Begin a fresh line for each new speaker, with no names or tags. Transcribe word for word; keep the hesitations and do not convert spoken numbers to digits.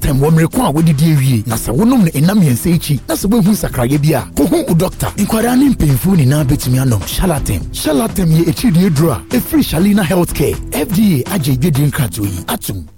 Shalatem wo mreko a wodi die wie na se wonom ne enam yense echi na se behu sakraye bia ko hu o doctor inkwara ne mpemfu ni na betumi anom Shalatem Shalatem ye echi die dro a e free Shalina Healthcare F D A agye dwedin krato yi atum